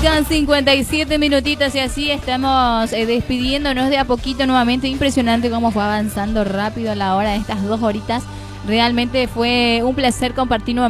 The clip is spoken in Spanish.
con 57 minutitos y así estamos despidiéndonos de a poquito nuevamente. Impresionante cómo fue avanzando rápido a la hora de estas 2 horitas. Realmente fue un placer compartir nuevamente